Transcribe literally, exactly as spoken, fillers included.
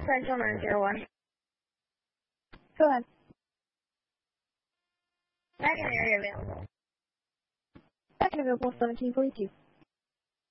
gentleman zero one. Go ahead. Second area available. Second available, seventeen forty-two.